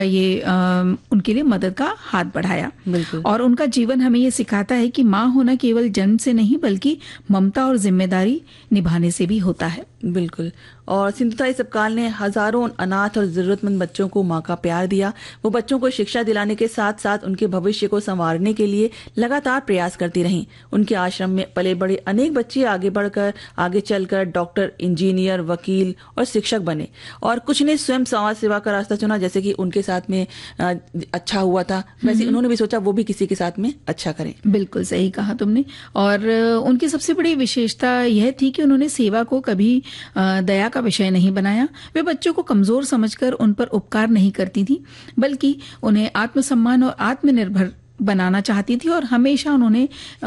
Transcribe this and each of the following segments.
ये उनके लिए मदद का हाथ बढ़ाया। बिल्कुल। और उनका जीवन हमें ये सिखाता है कि माँ होना केवल जन्म से नहीं बल्कि ममता और जिम्मेदारी निभाने से भी होता है। बिल्कुल। और सिंधुताई सपकाल ने हजारों अनाथ और जरूरतमंद बच्चों को माँ का प्यार दिया। वो बच्चों को शिक्षा दिलाने के साथ साथ उनके भविष्य को संवारने के लिए लगातार प्रयास करती रहीं। उनके आश्रम में पले बड़े अनेक बच्चे आगे चलकर डॉक्टर, इंजीनियर, वकील और शिक्षक बने, और कुछ ने स्वयं समाज सेवा का रास्ता चुना, जैसे कि उनके साथ में अच्छा हुआ था वैसे उन्होंने भी सोचा वो भी किसी के साथ में अच्छा करें। बिल्कुल सही कहा तुमने। और उनकी सबसे बड़ी विशेषता यह थी कि उन्होंने सेवा को कभी दया का विषय नहीं बनाया। वे बच्चों को कमजोर समझकर उन पर उपकार नहीं करती थी, बल्कि उन्हें आत्मसम्मान और आत्मनिर्भर बनाना चाहती थी। और हमेशा उन्होंने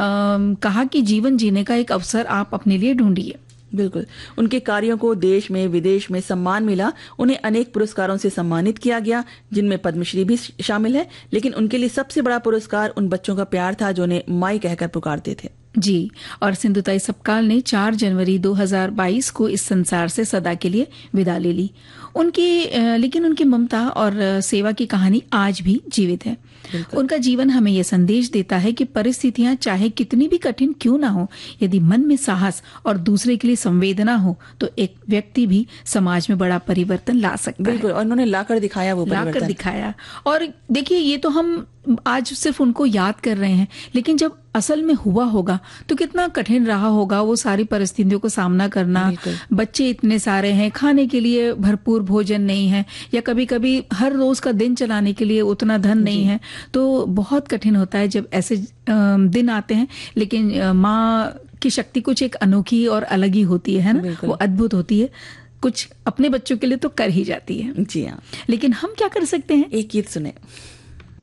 कहा कि जीवन जीने का एक अवसर आप अपने लिए ढूंढिए। बिल्कुल। उनके कार्यों को देश में विदेश में सम्मान मिला। उन्हें अनेक पुरस्कारों से सम्मानित किया गया, जिनमें पद्मश्री भी शामिल है। लेकिन उनके लिए सबसे बड़ा पुरस्कार उन बच्चों का प्यार था जो उन्हें माई कहकर पुकारते थे। जी। और सिंधुताई सपकाल ने 4 जनवरी 2022 को इस संसार से सदा के लिए विदा ले ली। लेकिन उनकी ममता और सेवा की कहानी आज भी जीवित है। उनका जीवन हमें यह संदेश देता है कि परिस्थितियां चाहे कितनी भी कठिन क्यों ना हो, यदि मन में साहस और दूसरे के लिए संवेदना हो तो एक व्यक्ति भी समाज में बड़ा परिवर्तन ला सकता है। बिल्कुल। और उन्होंने लाकर दिखाया, वो परिवर्तन लाकर दिखाया। और देखिए, ये तो हम आज सिर्फ उनको याद कर रहे हैं, लेकिन जब असल में हुआ होगा तो कितना कठिन रहा होगा वो सारी परिस्थितियों को सामना करना। बच्चे इतने सारे हैं, खाने के लिए भरपूर भोजन नहीं है, या कभी कभी हर रोज का दिन चलाने के लिए उतना धन नहीं है, तो बहुत कठिन होता है जब ऐसे दिन आते हैं। लेकिन माँ की शक्ति कुछ एक अनोखी और अलग ही होती है ना, वो अद्भुत होती है। कुछ अपने बच्चों के लिए तो कर ही जाती है। जी हाँ। लेकिन हम क्या कर सकते हैं? एक गीत सुने।